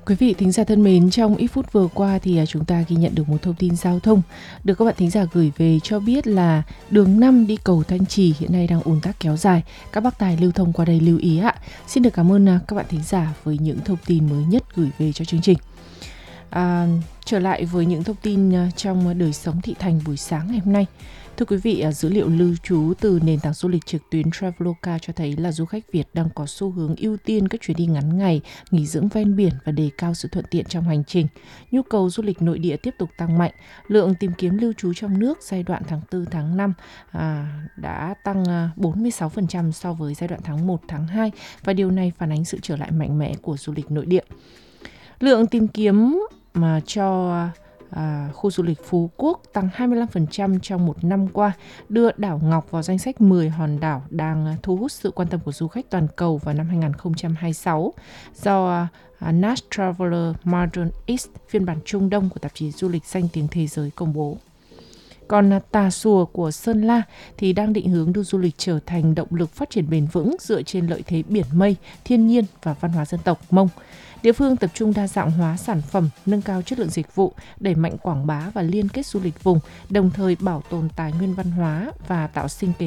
Quý vị thính giả thân mến, trong ít phút vừa qua thì chúng ta ghi nhận được một thông tin giao thông được các bạn thính giả gửi về cho biết là đường 5 đi cầu Thanh Trì hiện nay đang ùn tắc kéo dài. Các bác tài lưu thông qua đây lưu ý ạ. Xin được cảm ơn các bạn thính giả với những thông tin mới nhất gửi về cho chương trình. Trở lại với những thông tin trong đời sống thị thành buổi sáng ngày hôm nay. Thưa quý vị, dữ liệu lưu trú từ nền tảng du lịch trực tuyến Traveloka cho thấy là du khách Việt đang có xu hướng ưu tiên các chuyến đi ngắn ngày, nghỉ dưỡng ven biển và đề cao sự thuận tiện trong hành trình. Nhu cầu du lịch nội địa tiếp tục tăng mạnh. Lượng tìm kiếm lưu trú trong nước giai đoạn tháng 4 tháng 5 đã tăng 46% so với giai đoạn tháng 1 tháng 2 và điều này phản ánh sự trở lại mạnh mẽ của du lịch nội địa. Lượng tìm kiếm mà cho khu du lịch Phú Quốc tăng 25% trong một năm qua, đưa đảo Ngọc vào danh sách 10 hòn đảo đang thu hút sự quan tâm của du khách toàn cầu vào năm 2026 do Nash Traveler Modern East, phiên bản Trung Đông của tạp chí du lịch danh tiếng thế giới công bố. Còn Tà Xùa của Sơn La thì đang định hướng đưa du lịch trở thành động lực phát triển bền vững dựa trên lợi thế biển mây, thiên nhiên và văn hóa dân tộc Mông. Địa phương tập trung đa dạng hóa sản phẩm, nâng cao chất lượng dịch vụ, đẩy mạnh quảng bá và liên kết du lịch vùng, đồng thời bảo tồn tài nguyên văn hóa và tạo sinh kế